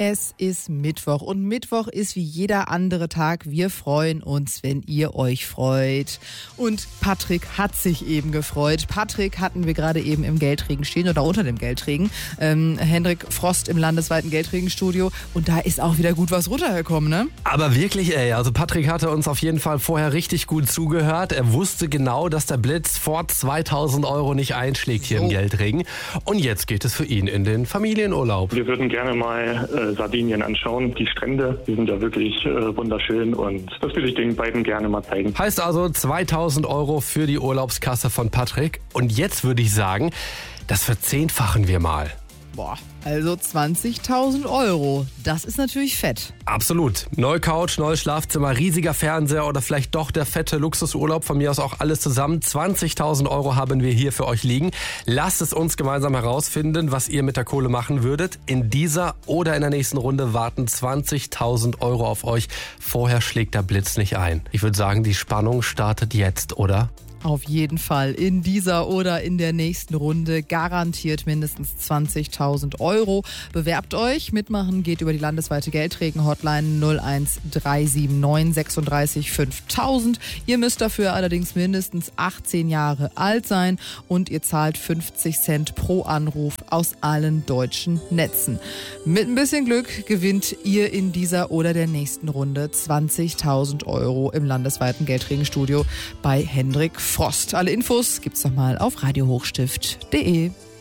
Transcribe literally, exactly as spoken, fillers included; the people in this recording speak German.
Es ist Mittwoch und Mittwoch ist wie jeder andere Tag. Wir freuen uns, wenn ihr euch freut. Und Patrick hat sich eben gefreut. Patrick hatten wir gerade eben im Geldregen stehen oder unter dem Geldregen. Ähm, Hendrik Frost im landesweiten Geldregenstudio. Und da ist auch wieder gut was runtergekommen, ne? Aber wirklich, ey, also Patrick hatte uns auf jeden Fall vorher richtig gut zugehört. Er wusste genau, dass der Blitz vor zweitausend Euro nicht einschlägt hier so im Geldregen. Und jetzt geht es für ihn in den Familienurlaub. Wir würden gerne mal äh, Sardinien anschauen. Die Strände, die sind ja wirklich äh, wunderschön und das will ich den beiden gerne mal zeigen. Heißt also zweitausend Euro für die Urlaubskasse von Patrick. Und jetzt würde ich sagen, das verzehnfachen wir mal. Boah, also zwanzigtausend Euro. Das ist natürlich fett. Absolut. Neue Couch, neues Schlafzimmer, riesiger Fernseher oder vielleicht doch der fette Luxusurlaub. Von mir aus auch alles zusammen. zwanzigtausend Euro haben wir hier für euch liegen. Lasst es uns gemeinsam herausfinden, was ihr mit der Kohle machen würdet. In dieser oder in der nächsten Runde warten zwanzigtausend Euro auf euch. Vorher schlägt der Blitz nicht ein. Ich würde sagen, die Spannung startet jetzt, oder? Auf jeden Fall in dieser oder in der nächsten Runde garantiert mindestens zwanzigtausend Euro. Bewerbt euch. Mitmachen geht über die landesweite Geldregen-Hotline null eins drei sieben neun sechsunddreißig fünftausend. Ihr müsst dafür allerdings mindestens achtzehn Jahre alt sein und ihr zahlt fünfzig Cent pro Anruf aus allen deutschen Netzen. Mit ein bisschen Glück gewinnt ihr in dieser oder der nächsten Runde zwanzigtausend Euro im landesweiten Geldregenstudio bei Hendrik Frost. Alle Infos gibt's nochmal auf radiohochstift punkt de.